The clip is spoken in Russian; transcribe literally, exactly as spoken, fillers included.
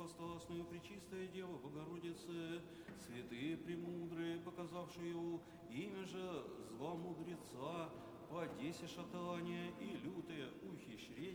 непостасную Пречистая Дева Богородице, святые премудрые, показавшую имя же зла мудреца, по деси шатания и лютые ухищрения,